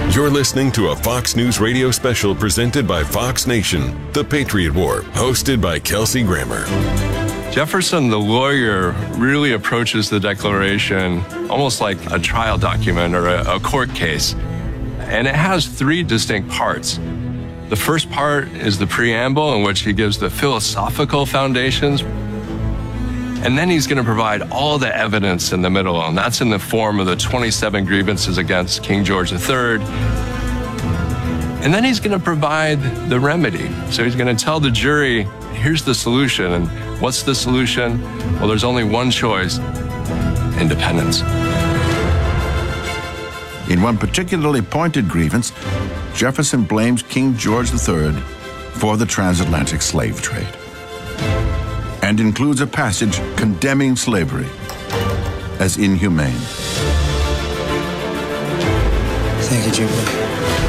You're listening to a Fox News Radio special presented by Fox Nation, The Patriot War, hosted by Kelsey Grammer. Jefferson, the lawyer, really approaches the Declaration almost like a trial document or a court case. And it has three distinct parts. The first part is the preamble, in which he gives the philosophical foundations. And then he's going to provide all the evidence in the middle, and that's in the form of the 27 grievances against King George III. And then he's going to provide the remedy. So he's going to tell the jury, here's the solution. And what's the solution? Well, there's only one choice: independence. In one particularly pointed grievance, Jefferson blames King George III for the transatlantic slave trade and includes a passage condemning slavery as inhumane. Thank you, Jubilee.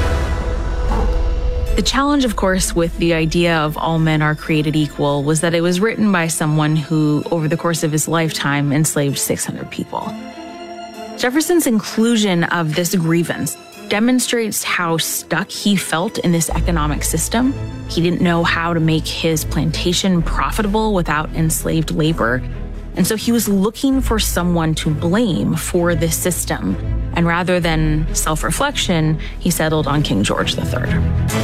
The challenge, of course, with the idea of all men are created equal was that it was written by someone who, over the course of his lifetime, enslaved 600 people. Jefferson's inclusion of this grievance demonstrates how stuck he felt in this economic system. He didn't know how to make his plantation profitable without enslaved labor. And so he was looking for someone to blame for this system. And rather than self-reflection, he settled on King George III.